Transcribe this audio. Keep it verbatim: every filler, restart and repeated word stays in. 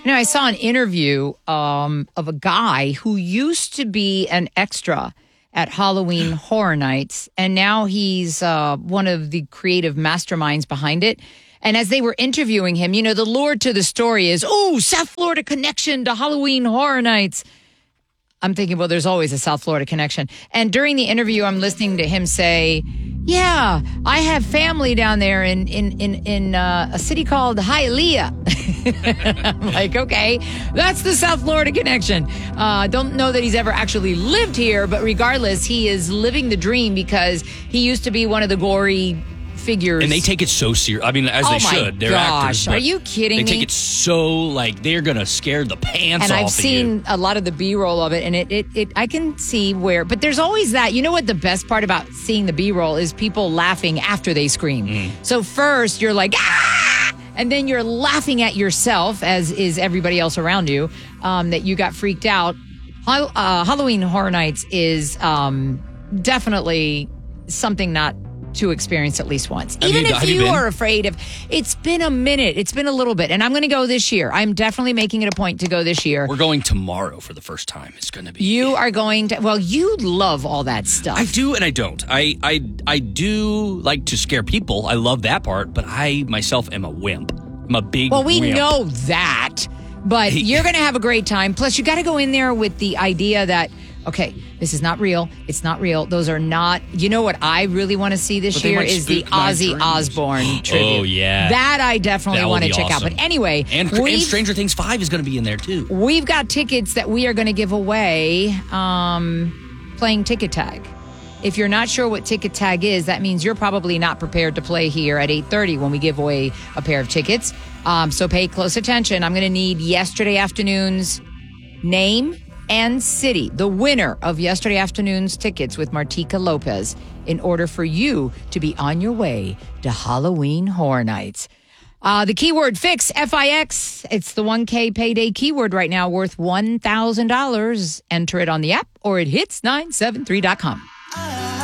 You know, I saw an interview um, of a guy who used to be an extra at Halloween Horror Nights, and now he's uh, one of the creative masterminds behind it. And as they were interviewing him, you know, the lure to the story is, oh, South Florida connection to Halloween Horror Nights. I'm thinking, well, there's always a South Florida connection. And during the interview, I'm listening to him say, yeah, I have family down there in in in, in uh, a city called Hialeah. I'm like, okay, that's the South Florida connection. I uh, don't know that he's ever actually lived here, but regardless, he is living the dream because he used to be one of the gory figures. And they take it so serious. I mean, as oh they should. They're gosh. actors. Are you kidding they me? They take it so, like, they're going to scare the pants and off I've of seen you. a lot of the B-roll of it, and it, it, it, I can see where, but there's always that. You know what the best part about seeing the B-roll is people laughing after they scream. Mm. So first, you're like, ah! And then you're laughing at yourself, as is everybody else around you, um, that you got freaked out. Uh, Halloween Horror Nights is um, definitely something not to experience at least once. Have Even you, if you, you been? are afraid of, it's been a minute. It's been a little bit. And I'm going to go this year. I'm definitely making it a point to go this year. We're going tomorrow for the first time. It's going to be. You are going to, well, you love all that stuff. I do and I don't. I, I, I do like to scare people. I love that part, but I myself am a wimp. I'm a big Well, we wimp. know that, but you're going to have a great time. Plus, you got to go in there with the idea that, okay, this is not real. It's not real. Those are not. You know what I really want to see this But they year might is the spook my Ozzy dreams. Osbourne tribute. Oh, yeah. That I definitely That will want to be check awesome. out. But anyway, And, and we've, Stranger Things five is going to be in there, too. we've got tickets that we are going to give away um, playing Ticket Tag. If you're not sure what Ticket Tag is, that means you're probably not prepared to play here at eight thirty when we give away a pair of tickets. Um, so pay close attention. I'm going to need yesterday afternoon's name and city, the winner of yesterday afternoon's tickets with Martika Lopez, in order for you to be on your way to Halloween Horror Nights. Uh, the keyword FIX, F I X. It's the one K payday keyword right now worth one thousand dollars. Enter it on the app or at hits nine seven three dot com.